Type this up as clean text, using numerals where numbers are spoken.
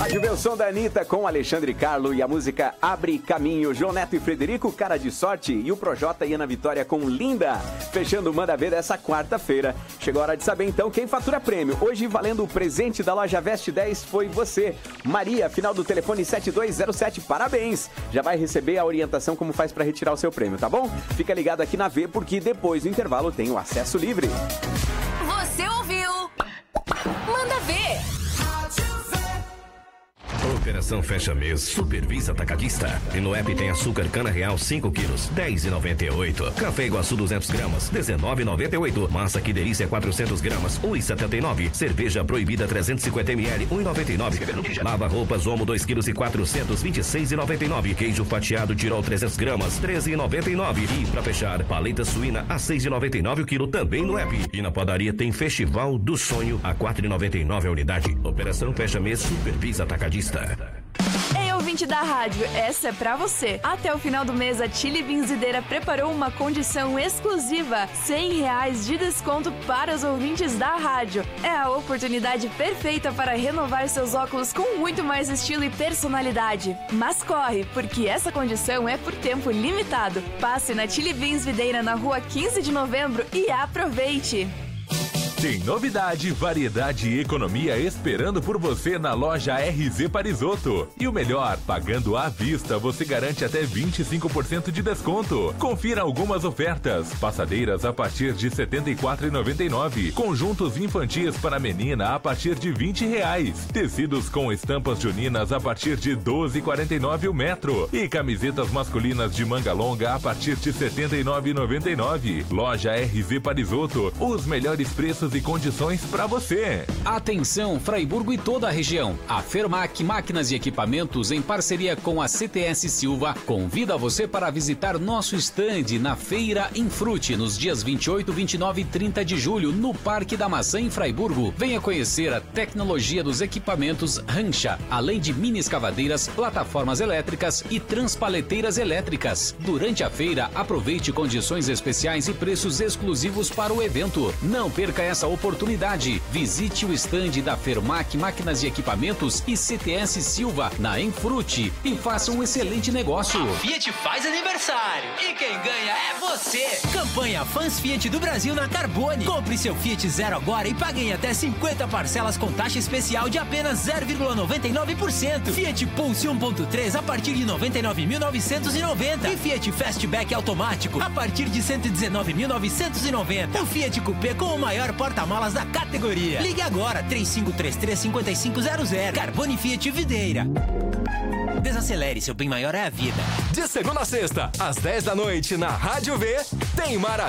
Rádio Vê o som da Anitta com Alexandre Carlo e a música Abre Caminho. João Neto e Frederico, Cara de Sorte, e o Projota e Ana Vitória com Linda. Fechando o Manda Ver dessa quarta-feira. Chegou a hora de saber então quem fatura prêmio. Hoje, valendo o presente da loja Veste 10, foi você, Maria, final do telefone 7207. Parabéns! Já vai receber a orientação como faz para retirar o seu prêmio, tá bom? Fica ligado aqui na V, porque depois do intervalo tem o acesso livre. Você ouviu? Manda Ver! Operação Fecha Mês Supervisa Atacadista. E no app tem açúcar cana real 5 quilos, R$10,98. Café Iguaçu 200 gramas, R$19,98. Massa Que Delícia 400 gramas, R$1,79. Cerveja Proibida 350 ml, R$1,99. Lava roupas Omo 2 quilos e 400, R$26,99. Queijo fatiado Tirol 300 gramas, R$13,99. E pra fechar, paleta suína a R$6,99 o quilo também no app. E na padaria tem Festival do Sonho a R$4,99 a unidade. Operação Fecha Mês Supervisa Atacadista. Ei, ouvinte da rádio, essa é pra você. Até o final do mês, a Chili Benzideira preparou uma condição exclusiva: R$100 de desconto para os ouvintes da rádio. É a oportunidade perfeita para renovar seus óculos com muito mais estilo e personalidade. Mas corre, porque essa condição é por tempo limitado. Passe na Chili Benzideira na rua 15 de novembro e aproveite! Tem novidade, variedade e economia esperando por você na loja RZ Parisotto. E o melhor, pagando à vista, você garante até 25% de desconto. Confira algumas ofertas. Passadeiras a partir de R$ 74,99. Conjuntos infantis para menina a partir de R$20. Tecidos com estampas juninas a partir de R$ 12,49 o metro. E camisetas masculinas de manga longa a partir de R$ 79,99. Loja RZ Parisotto. Os melhores preços e condições para você. Atenção, Fraiburgo e toda a região. A Fermac Máquinas e Equipamentos, em parceria com a CTS Silva, convida você para visitar nosso estande na Feira Infrute, nos dias 28, 29 e 30 de julho, no Parque da Maçã, em Fraiburgo. Venha conhecer a tecnologia dos equipamentos Rancha, além de mini escavadeiras, plataformas elétricas e transpaleteiras elétricas. Durante a feira, aproveite condições especiais e preços exclusivos para o evento. Não perca essa oportunidade. Visite o estande da Fermac Máquinas e Equipamentos e CTS Silva na Enfrute e faça um excelente negócio. A Fiat faz aniversário e quem ganha é você. Campanha Fãs Fiat do Brasil na Carbone. Compre seu Fiat Zero agora e pague em até 50 parcelas com taxa especial de apenas 0,99%. Fiat Pulse 1.3 a partir de 99.990 e Fiat Fastback automático a partir de 119.990. O Fiat Coupé com o maior porta-malas da categoria. Ligue agora, 3533-5500. Carbone Fiat Videira. Desacelere, seu bem maior é a vida. De segunda a sexta, às 10 da noite, na Rádio V, tem Maratona